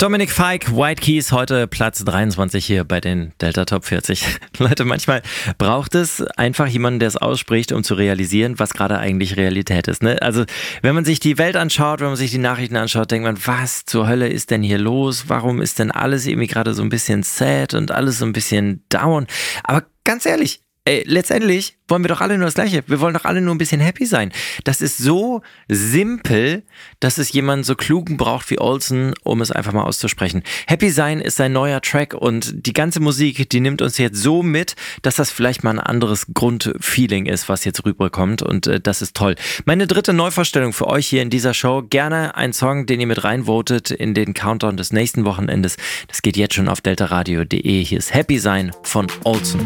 Dominic Fike, White Keys, heute Platz 23 hier bei den Delta Top 40. Leute, manchmal braucht es einfach jemanden, der es ausspricht, um zu realisieren, was gerade eigentlich Realität ist. Ne? Also wenn man sich die Welt anschaut, wenn man sich die Nachrichten anschaut, denkt man, was zur Hölle ist denn hier los? Warum ist denn alles irgendwie gerade so ein bisschen sad und alles so ein bisschen down? Aber ganz ehrlich, letztendlich wollen wir doch alle nur das Gleiche. Wir wollen doch alle nur ein bisschen happy sein. Das ist so simpel, dass es jemanden so klugen braucht wie Olsen, um es einfach mal auszusprechen. Happy sein ist sein neuer Track und die ganze Musik, die nimmt uns jetzt so mit, dass das vielleicht mal ein anderes Grundfeeling ist, was jetzt rüberkommt und das ist toll. Meine dritte Neuvorstellung für euch hier in dieser Show. Gerne ein Song, den ihr mit reinvotet in den Countdown des nächsten Wochenendes. Das geht jetzt schon auf deltaradio.de. Hier ist Happy sein von Olsen.